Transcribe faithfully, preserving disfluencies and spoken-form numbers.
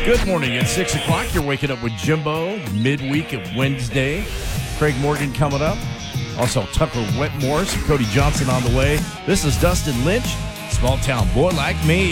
Good morning. At six o'clock, you're waking up with Jimbo, midweek of Wednesday. Craig Morgan coming up. Also, Tucker Wetmore, some Cody Johnson on the way. This is Dustin Lynch, Small Town Boy Like Me.